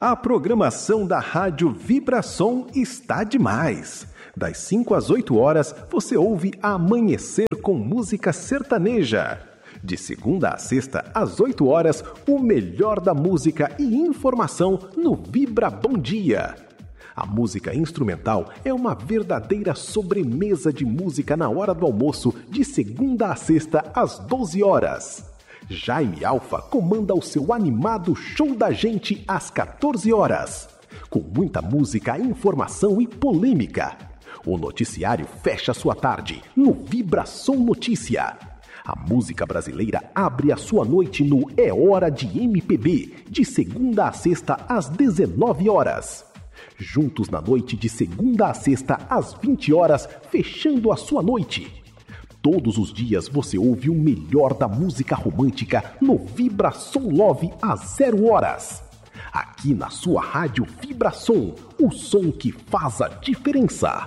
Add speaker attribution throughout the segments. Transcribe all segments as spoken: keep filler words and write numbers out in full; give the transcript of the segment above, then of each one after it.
Speaker 1: A programação da Rádio Vibração está demais. Das cinco às oito horas, você ouve Amanhecer com música sertaneja. De segunda a sexta, às oito horas, o melhor da música e informação no Vibra Bom Dia. A música instrumental é uma verdadeira sobremesa de música na hora do almoço, de segunda a sexta, às doze horas. Jaime Alfa comanda o seu animado Show da Gente às quatorze horas. Com muita música, informação e polêmica. O noticiário fecha sua tarde no Vibração Notícia. A música brasileira abre a sua noite no É Hora de M P B, de segunda a sexta às dezenove horas. Juntos na noite de segunda a sexta às vinte horas, fechando a sua noite. Todos os dias você ouve o melhor da música romântica no Vibração Love às zero horas. Aqui na sua rádio Vibração, o som que faz a diferença.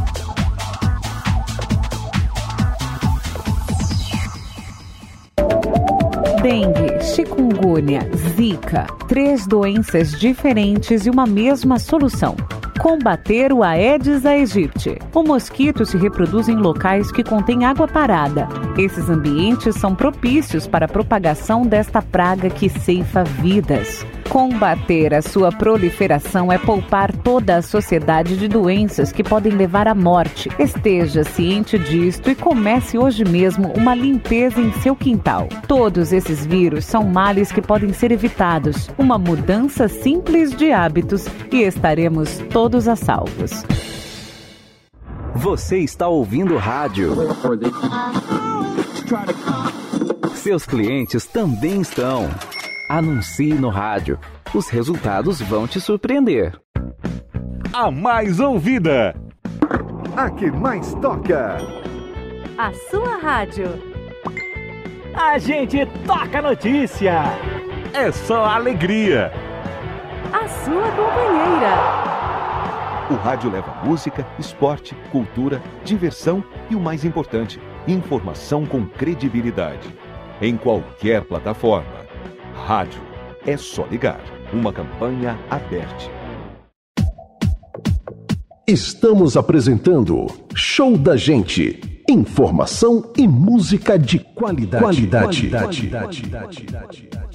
Speaker 2: Dengue, chikungunya, zika, três doenças diferentes e uma mesma solução. Combater o Aedes aegypti. O mosquito se reproduz em locais que contêm água parada. Esses ambientes são propícios para a propagação desta praga que ceifa vidas. Combater a sua proliferação é poupar toda a sociedade de doenças que podem levar à morte. Esteja ciente disto e comece hoje mesmo uma limpeza em seu quintal. Todos esses vírus são males que podem ser evitados. Uma mudança simples de hábitos e estaremos todos a salvos.
Speaker 3: Você está ouvindo rádio. Seus clientes também estão. Anuncie no rádio. Os resultados vão te surpreender.
Speaker 4: A mais ouvida. A que mais toca.
Speaker 5: A sua rádio.
Speaker 6: A gente toca notícia.
Speaker 4: É só alegria.
Speaker 5: A sua companheira.
Speaker 7: O rádio leva música, esporte, cultura, diversão e o mais importante, informação com credibilidade. Em qualquer plataforma. Rádio. É só ligar. Uma campanha aberta.
Speaker 1: Estamos apresentando Show da Gente. Informação e música de qualidade. qualidade. qualidade. qualidade. qualidade.